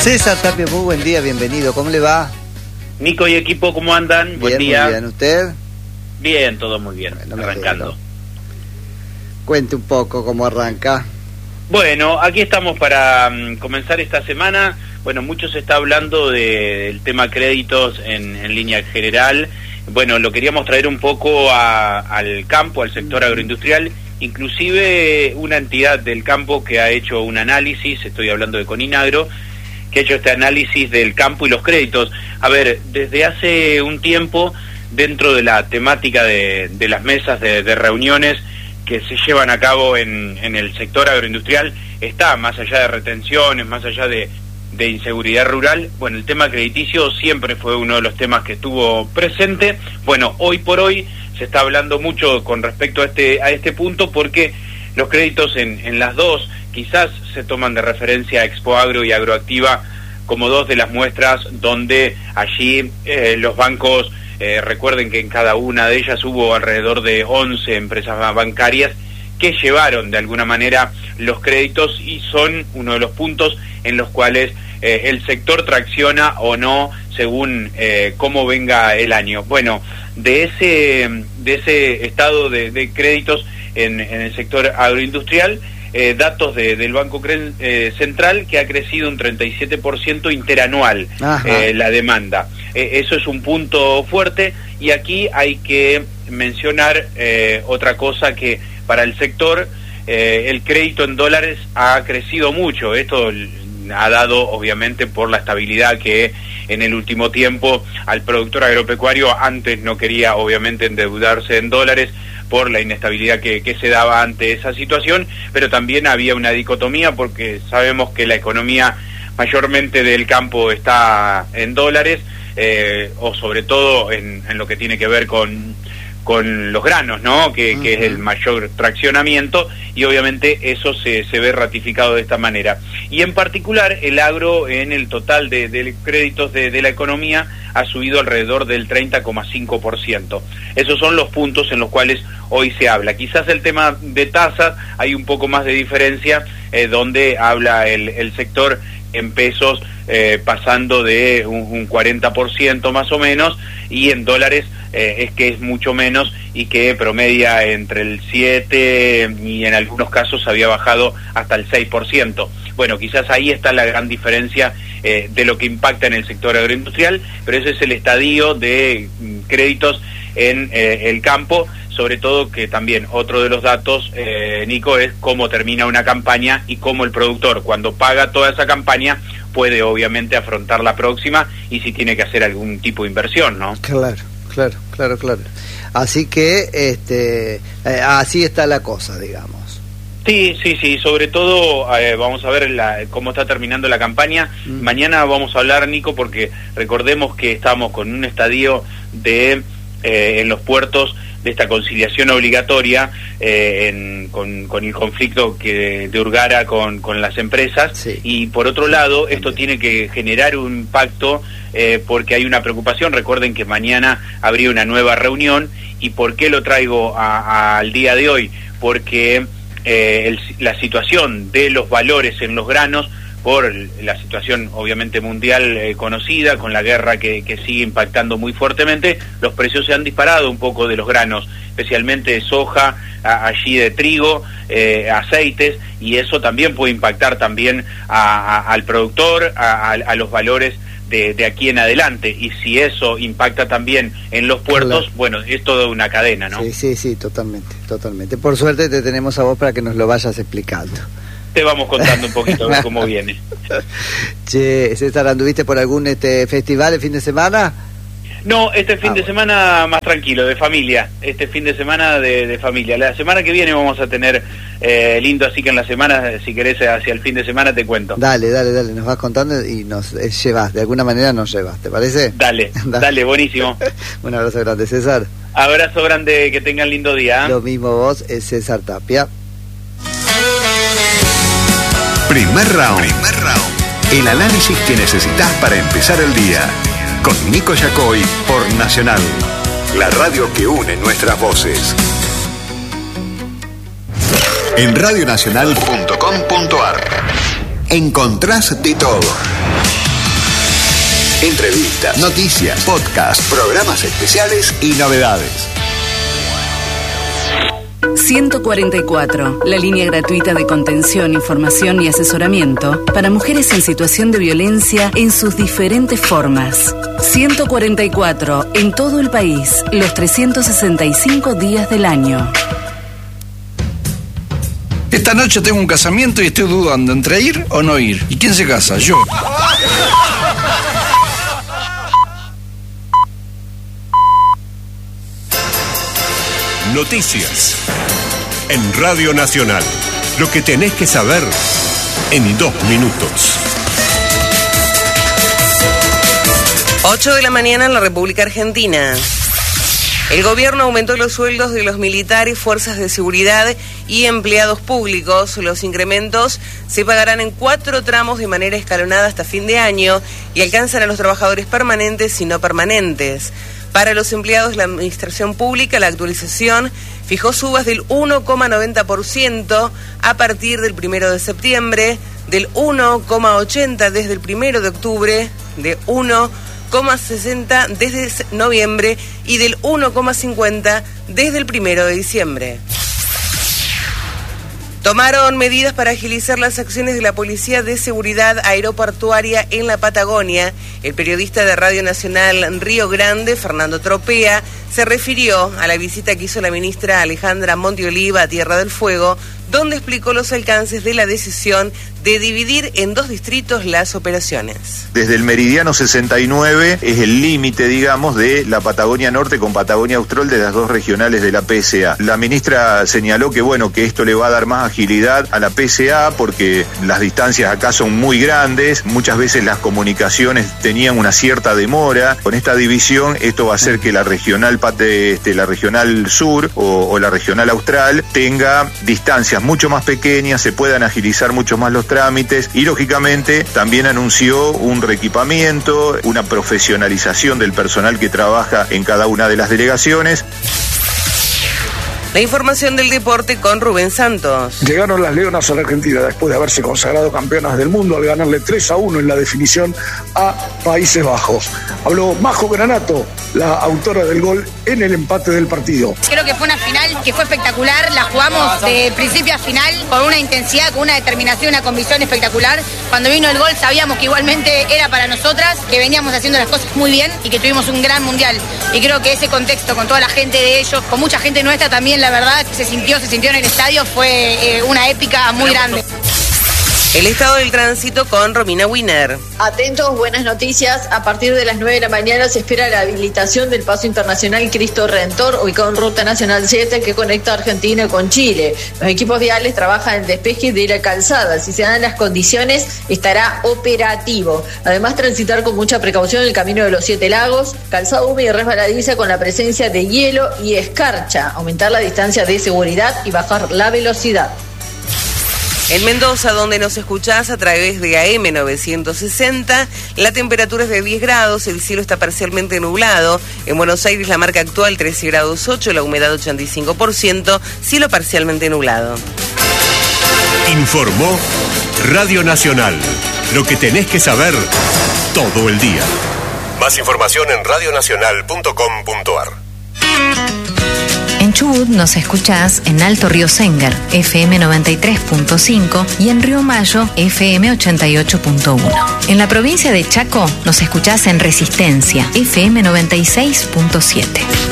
César Tapia, muy buen día, bienvenido. ¿Cómo le va? Nico y equipo, ¿cómo andan? Buen día. Muy bien, ¿usted? Bien, todo muy bien, bueno, arrancando. Cuente un poco cómo arranca. Bueno, aquí estamos para comenzar esta semana. Bueno, mucho se está hablando del tema créditos en línea general. Bueno, lo queríamos traer un poco al campo, al sector agroindustrial, inclusive una entidad del campo que ha hecho un análisis, estoy hablando de Coninagro, que ha hecho este análisis del campo y los créditos. A ver, desde hace un tiempo, dentro de la temática de las mesas de reuniones que se llevan a cabo en el sector agroindustrial, está, más allá de retenciones, más allá de inseguridad rural, bueno, el tema crediticio siempre fue uno de los temas que estuvo presente. Bueno, hoy por hoy se está hablando mucho con respecto a este punto, porque los créditos en las dos quizás se toman de referencia a Expoagro y Agroactiva como dos de las muestras donde allí los bancos, recuerden que en cada una de ellas hubo alrededor de 11 empresas bancarias que llevaron de alguna manera los créditos, y son uno de los puntos en los cuales el sector tracciona o no según cómo venga el año. Bueno, de ese estado de créditos en el sector agroindustrial, datos del Banco Central, que ha crecido un 37% interanual la demanda. Eso es un punto fuerte, y aquí hay que mencionar otra cosa, que para el sector el crédito en dólares ha crecido mucho. Esto ha dado, obviamente, por la estabilidad que en el último tiempo al productor agropecuario antes no quería, obviamente, endeudarse en dólares por la inestabilidad que se daba ante esa situación, pero también había una dicotomía, porque sabemos que la economía mayormente del campo está en dólares, o sobre todo en lo que tiene que ver con los granos, ¿no? Que es el mayor traccionamiento, y obviamente eso se ve ratificado de esta manera. Y en particular el agro, en el total de créditos de la economía, ha subido alrededor del 30,5%. Esos son los puntos en los cuales hoy se habla. Quizás el tema de tasas hay un poco más de diferencia, donde habla el sector en pesos, pasando de un 40% más o menos, y en dólares es que es mucho menos, y que promedia entre el 7 y en algunos casos había bajado hasta el 6%. Bueno, quizás ahí está la gran diferencia de lo que impacta en el sector agroindustrial, pero ese es el estadio de créditos en el campo. Sobre todo que también otro de los datos, Nico, es cómo termina una campaña y cómo el productor, cuando paga toda esa campaña, puede obviamente afrontar la próxima, y si tiene que hacer algún tipo de inversión, ¿no? Claro. Así que así está la cosa, digamos. Sí, sobre todo vamos a ver cómo está terminando la campaña. Mañana vamos a hablar, Nico, porque recordemos que estamos con un estadio en los puertos de esta conciliación obligatoria con el conflicto de Urgara con las empresas, sí. Y por otro lado, esto tiene que generar un impacto, porque hay una preocupación. Recuerden que mañana habría una nueva reunión. ¿Y por qué lo traigo al día de hoy? Porque la situación de los valores en los granos, por la situación obviamente mundial conocida, con la guerra que sigue impactando muy fuertemente, los precios se han disparado un poco de los granos, especialmente de soja, allí de trigo, aceites, y eso también puede impactar también al productor, a los valores de aquí en adelante. Y si eso impacta también en los puertos, claro, bueno, es toda una cadena, ¿no? Sí, totalmente. Por suerte te tenemos a vos para que nos lo vayas explicando. Te vamos contando un poquito de cómo viene. Che, César, ¿anduviste por algún festival el fin de semana? No, fin de semana más tranquilo, de familia. Este fin de semana de familia. La semana que viene vamos a tener lindo, así que en la semana, si querés, hacia el fin de semana te cuento. Dale, nos vas contando y nos llevas, de alguna manera nos llevas, ¿te parece? Dale, buenísimo. Un abrazo grande, César. Abrazo grande, que tengan lindo día. Lo mismo vos, es César Tapia. Primer round. El análisis que necesitas para empezar el día. Con Nico Yacoy por Nacional, la radio que une nuestras voces. En radionacional.com.ar encontrás de todo. Entrevistas, noticias, podcast, programas especiales y novedades. 144, la línea gratuita de contención, información y asesoramiento para mujeres en situación de violencia en sus diferentes formas. 144, en todo el país, los 365 días del año. Esta noche tengo un casamiento y estoy dudando entre ir o no ir. ¿Y quién se casa? Yo. Noticias en Radio Nacional. Lo que tenés que saber en 2 minutos. 8 de la mañana en la República Argentina. El gobierno aumentó los sueldos de los militares, fuerzas de seguridad y empleados públicos. Los incrementos se pagarán en 4 tramos de manera escalonada hasta fin de año y alcanzan a los trabajadores permanentes y no permanentes. Para los empleados de la administración pública, la actualización fijó subas del 1,90% a partir del 1 de septiembre, del 1,80% desde el 1 de octubre, de 1,60% desde noviembre y del 1,50% desde el 1 de diciembre. Tomaron medidas para agilizar las acciones de la Policía de Seguridad Aeroportuaria en la Patagonia. El periodista de Radio Nacional Río Grande, Fernando Tropea, se refirió a la visita que hizo la ministra Alejandra Montioliva a Tierra del Fuego, donde explicó los alcances de la decisión de dividir en 2 distritos las operaciones. Desde el meridiano 69 es el límite, digamos, de la Patagonia Norte con Patagonia Austral de las 2 regionales de la PSA. La ministra señaló que, bueno, que esto le va a dar más agilidad a la PSA porque las distancias acá son muy grandes, muchas veces las comunicaciones tenían una cierta demora. Con esta división, esto va a hacer que la regional sur o la regional austral tenga distancias mucho más pequeñas, se puedan agilizar mucho más los trámites y lógicamente también anunció un reequipamiento, una profesionalización del personal que trabaja en cada una de las delegaciones. La información del deporte con Rubén Santos. Llegaron las Leonas a la Argentina después de haberse consagrado campeonas del mundo al ganarle 3-1 en la definición a Países Bajos. Habló Majo Granato, la autora del gol en el empate del partido. Creo que fue una final que fue espectacular, la jugamos de principio a final con una intensidad, con una determinación, una convicción espectacular. Cuando vino el gol sabíamos que igualmente era para nosotras, que veníamos haciendo las cosas muy bien y que tuvimos un gran mundial. Y creo que ese contexto con toda la gente de ellos, con mucha gente nuestra también, la verdad, se sintió en el estadio, fue una épica muy grande. El estado del tránsito con Romina Wiener. Atentos, buenas noticias. A partir de las 9 de la mañana se espera la habilitación del paso internacional Cristo Redentor, ubicado en Ruta Nacional 7, que conecta Argentina con Chile. Los equipos viales trabajan en el despeje de la calzada. Si se dan las condiciones, estará operativo. Además, transitar con mucha precaución el camino de los 7 lagos, calzada húmeda y resbaladiza con la presencia de hielo y escarcha. Aumentar la distancia de seguridad y bajar la velocidad. En Mendoza, donde nos escuchás a través de AM 960, la temperatura es de 10 grados, el cielo está parcialmente nublado. En Buenos Aires la marca actual 13 grados 8, la humedad 85%, cielo parcialmente nublado. Informó Radio Nacional. Lo que tenés que saber todo el día. Más información en radionacional.com.ar. En Chubut nos escuchás en Alto Río Sengar, FM 93.5 y en Río Mayo, FM 88.1. En la provincia de Chaco nos escuchás en Resistencia, FM 96.7.